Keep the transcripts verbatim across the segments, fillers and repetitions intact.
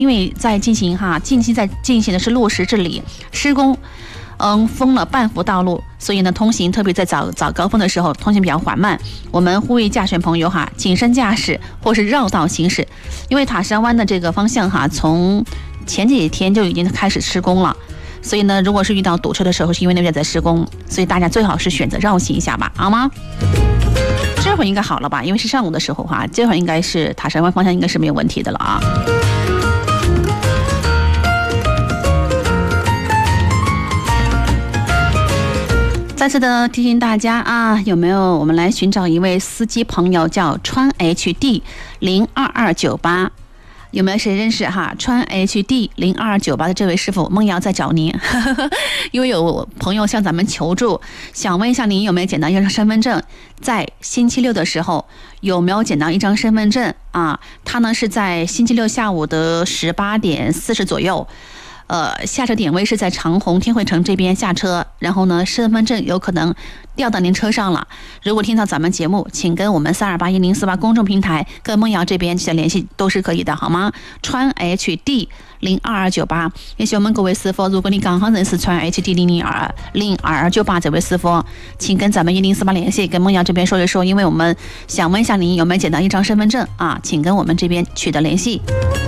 因为在进行哈，近期在进行的是落实治理施工。嗯，封了半幅道路，所以呢，通行特别在早早高峰的时候，通行比较缓慢。我们呼吁驾驶朋友哈，谨慎驾驶或是绕道行驶，因为塔山湾的这个方向哈，从前几天就已经开始施工了，所以呢，如果是遇到堵车的时候，是因为那边在施工，所以大家最好是选择绕行一下吧，好吗？这会儿应该好了吧？因为是上午的时候哈，这会儿应该是塔山湾方向应该是没有问题的了啊。再次的提醒大家啊，有没有我们来寻找一位司机朋友，叫川 H D 零二二九八，有没有谁认识哈？川 H D 零二二九八的这位师傅，梦瑶在找您，因为有朋友向咱们求助，想问一下您有没有捡到一张身份证，在星期六的时候有没有捡到一张身份证啊？他呢是在星期六下午的十八点四十左右。呃，下车点位是在长虹天汇城这边下车，然后呢，身份证有可能掉到您车上了。如果听到咱们节目，请跟我们三二八一零四八公众平台跟梦瑶这边去联系都是可以的，好吗？川 H D 零二二九八，也希望我们各位师傅，如果你刚好认识川 H D 零零二零二二九八这位师傅，请跟咱们一零四八联系，跟梦瑶这边说一说，因为我们想问一下您有没有捡到一张身份证啊，请跟我们这边取得联系。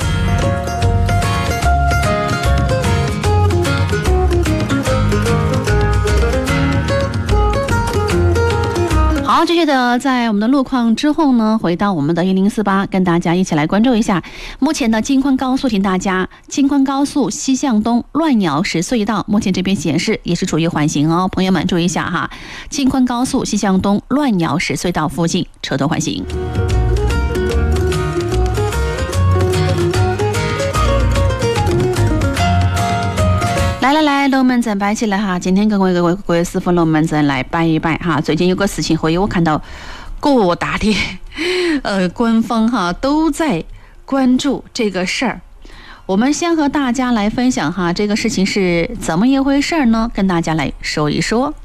好，继续的在我们的路况之后呢，回到我们的一零四八，跟大家一起来关注一下目前的京昆高速，请大家京昆高速西向东乱鸟石隧道，目前这边显示也是处于缓行哦，朋友们注意一下哈，京昆高速西向东乱鸟石隧道附近车头缓行。来来来，龙门阵摆起来哈！今天跟各位各位各位师傅龙门阵来摆一摆哈。最近有个事情，会我看到各大的呃官方哈都在关注这个事儿。我们先和大家来分享哈，这个事情是怎么一回事呢？跟大家来说一说。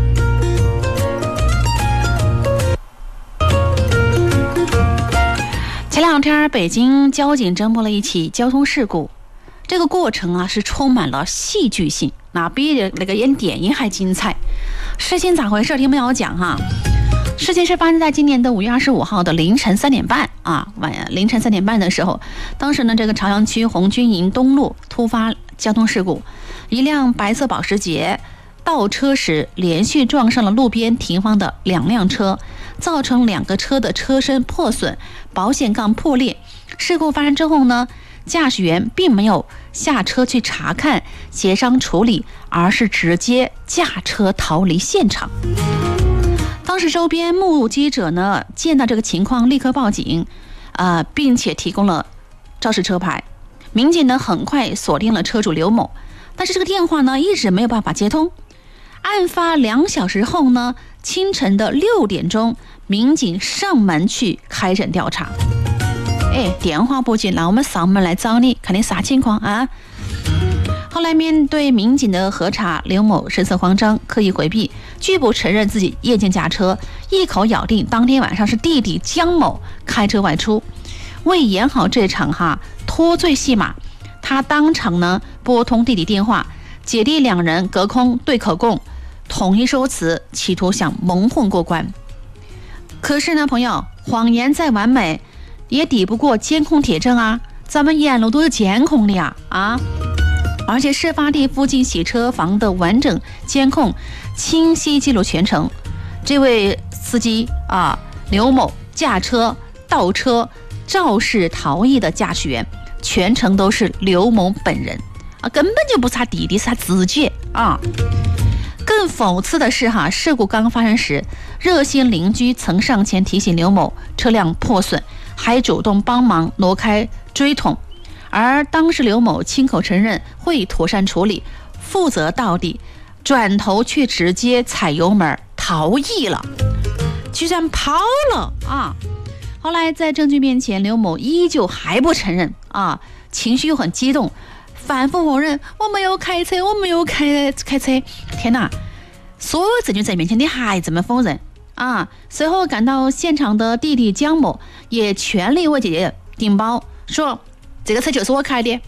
前两天北京交警侦破了一起交通事故。这个过程啊是充满了戏剧性，那比那个演电影还精彩。事情咋回事？听朋友讲哈，事情是发生在今年的五月二十五号的凌晨三点半啊，晚凌晨三点半的时候，当时呢这个朝阳区红军营东路突发交通事故，一辆白色保时捷倒车时连续撞上了路边停放的两辆车，造成两个车的车身破损，保险杠破裂。事故发生之后呢，驾驶员并没有下车去查看协商处理，而是直接驾车逃离现场。当时周边目击者呢见到这个情况立刻报警啊、呃，并且提供了肇事车牌。民警呢很快锁定了车主刘某，但是这个电话呢一直没有办法接通。案发两小时后呢，清晨的六点钟，民警上门去开展调查。哎，电话不接，那我们上门来找你，看你啥情况啊？后来面对民警的核查，刘某神色慌张，刻意回避，拒不承认自己夜间驾车，一口咬定当天晚上是弟弟江某开车外出。为演好这场哈脱罪戏码，他当场呢拨通弟弟电话，姐弟两人隔空对口供，统一说辞，企图想蒙混过关。可是呢，朋友，谎言再完美也抵不过监控铁证啊！咱们沿路都有监控的呀啊！而且事发地附近洗车房的完整监控清晰记录全程。这位司机啊，刘某驾车倒车肇事逃逸的驾驶员，全程都是刘某本人啊，根本就不是他弟弟，是他自己啊！更讽刺的是哈，事故刚发生时，热心邻居曾上前提醒刘某车辆破损，还主动帮忙挪开锥桶，而当时刘某亲口承认会妥善处理，负责到底，转头却直接踩油门逃逸了，居然跑了啊！后来在证据面前，刘某依旧还不承认啊，情绪又很激动，反复否认我没有开车，我没有开开车。天哪！所有证据在面前，你还这么否认啊？随后赶到现场的弟弟江某也全力为姐姐顶包，说这个车就是我开的